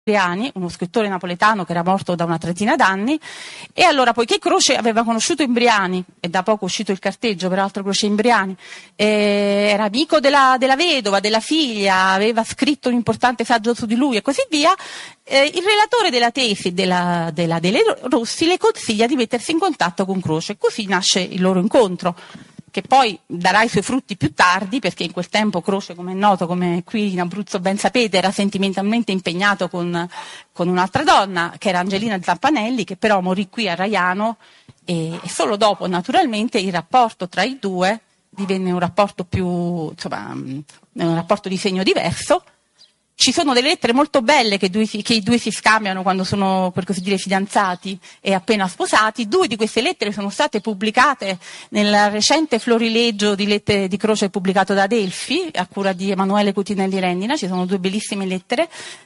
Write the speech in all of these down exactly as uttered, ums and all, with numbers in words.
Imbriani, uno scrittore napoletano che era morto da una trentina d'anni, e allora, poiché Croce aveva conosciuto Imbriani, e da poco è uscito il carteggio, peraltro Croce Imbriani, eh, era amico della, della vedova, della figlia, aveva scritto un importante saggio su di lui e così via, eh, il relatore della tesi della, della Dele Rossi le consiglia di mettersi in contatto con Croce, così nasce il loro incontro, che poi darà i suoi frutti più tardi, perché in quel tempo Croce, come è noto, come qui in Abruzzo ben sapete, era sentimentalmente impegnato con, con un'altra donna, che era Angelina Zampanelli, che però morì qui a Raiano, e, e solo dopo, naturalmente, il rapporto tra i due divenne un rapporto più, insomma, un rapporto di segno diverso. Ci sono delle lettere molto belle che, due, che i due si scambiano quando sono, per così dire, fidanzati e appena sposati. Due di queste lettere sono state pubblicate nel recente florileggio di lettere di Croce pubblicato da Adelphi, a cura di Emanuele Cutinelli Rendina. Ci sono due bellissime lettere.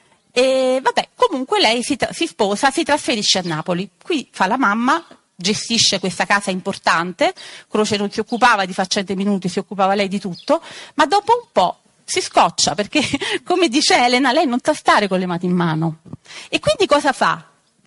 E vabbè, comunque lei si, si sposa, si trasferisce a Napoli. Qui fa la mamma, gestisce questa casa importante. Croce non si occupava di faccende minuti, si occupava lei di tutto, ma dopo un po' si scoccia, perché, come dice Elena, lei non sa stare con le mani in mano. E quindi cosa fa?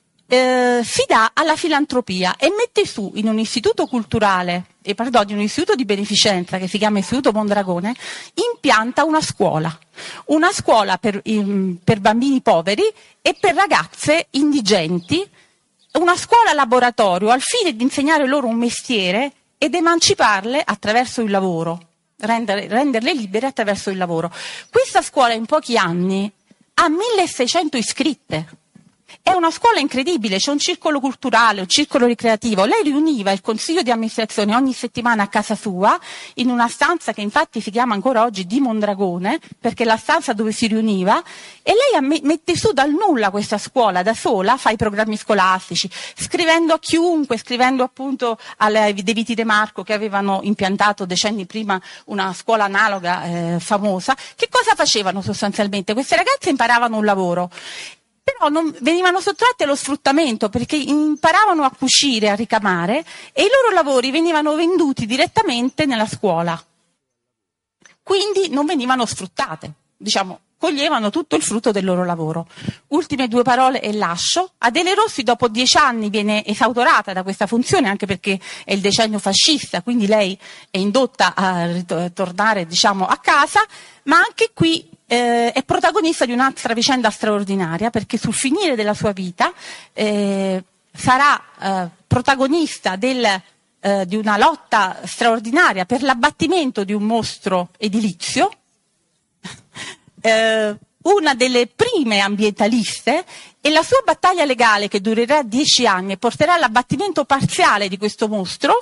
Eh, si dà alla filantropia e mette su in un istituto culturale, eh, pardon, in un istituto di beneficenza che si chiama Istituto Mondragone, impianta una scuola. Una scuola per, in, per bambini poveri e per ragazze indigenti, una scuola laboratorio al fine di insegnare loro un mestiere ed emanciparle attraverso il lavoro. Rendere, renderle libere attraverso il lavoro. Questa scuola in pochi anni ha milleseicento iscritte. È una scuola incredibile, c'è un circolo culturale, un circolo ricreativo. Lei riuniva il consiglio di amministrazione ogni settimana a casa sua, in una stanza che infatti si chiama ancora oggi di Mondragone, perché è la stanza dove si riuniva, e lei mette su dal nulla questa scuola da sola, fa i programmi scolastici, scrivendo a chiunque, scrivendo appunto alle De Viti De Marco, che avevano impiantato decenni prima una scuola analoga eh, famosa. Che cosa facevano sostanzialmente? Queste ragazze imparavano un lavoro, però non, venivano sottratte allo sfruttamento, perché imparavano a cucire, a ricamare, e i loro lavori venivano venduti direttamente nella scuola. Quindi non venivano sfruttate, diciamo, coglievano tutto il frutto del loro lavoro. Ultime due parole e lascio. Adele Rossi dopo dieci anni viene esautorata da questa funzione, anche perché è il decennio fascista, quindi lei è indotta a ritornare, diciamo, a casa, ma anche qui Eh, è protagonista di un'altra vicenda straordinaria, perché sul finire della sua vita eh, sarà eh, protagonista del, eh, di una lotta straordinaria per l'abbattimento di un mostro edilizio, eh, una delle prime ambientaliste, e la sua battaglia legale, che durerà dieci anni e porterà all'abbattimento parziale di questo mostro,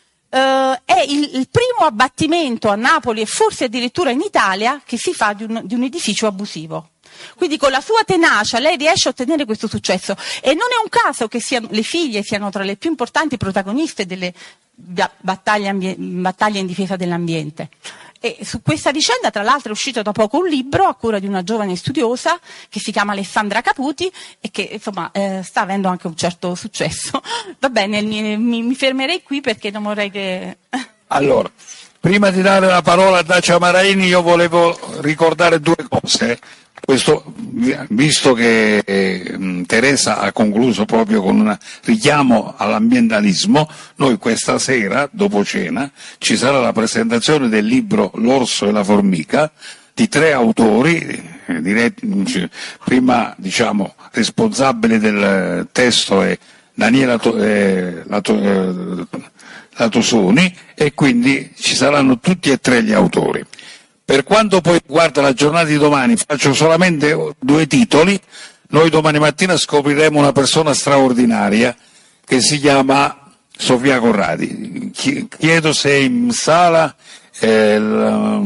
Uh, è il, il primo abbattimento a Napoli e forse addirittura in Italia che si fa di un, di un edificio abusivo. Quindi con la sua tenacia lei riesce a ottenere questo successo, e non è un caso che siano, le figlie siano tra le più importanti protagoniste delle battaglie, ambie, battaglie in difesa dell'ambiente. E su questa vicenda, tra l'altro, è uscito da poco un libro a cura di una giovane studiosa che si chiama Alessandra Caputi e che insomma eh, sta avendo anche un certo successo. Va bene, mi, mi, mi fermerei qui perché non vorrei che... Allora, prima di dare la parola a Dacia Maraini, io volevo ricordare due cose. Questo, visto che eh, Teresa ha concluso proprio con un richiamo all'ambientalismo, noi questa sera, dopo cena, ci sarà la presentazione del libro L'orso e la formica di tre autori, eh, diretti, prima diciamo responsabile del testo è Daniela to, eh, Lato, eh, Latosoni, e quindi ci saranno tutti e tre gli autori. Per quanto poi riguarda la giornata di domani, faccio solamente due titoli. Noi domani mattina scopriremo una persona straordinaria che si chiama Sofia Corradi. Chiedo se è in sala eh, la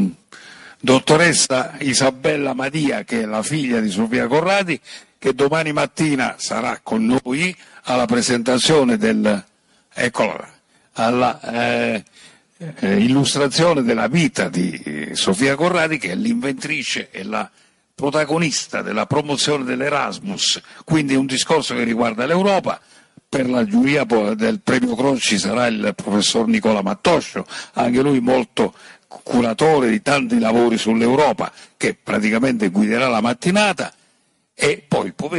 dottoressa Isabella Madia, che è la figlia di Sofia Corradi, che domani mattina sarà con noi alla presentazione del... eccola, alla... Eh, Eh, illustrazione della vita di eh, Sofia Corradi, che è l'inventrice e la protagonista della promozione dell'Erasmus, quindi è un discorso che riguarda l'Europa. Per la giuria del premio Croce ci sarà il professor Nicola Mattoscio, anche lui molto curatore di tanti lavori sull'Europa, che praticamente guiderà la mattinata. e poi poverino